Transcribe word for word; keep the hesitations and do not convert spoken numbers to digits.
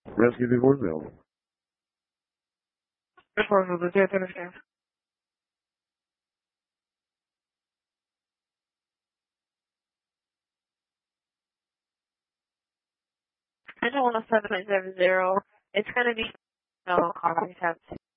Rescue the voicemail. I don't want a seven nine seven zero. It's going to be no call.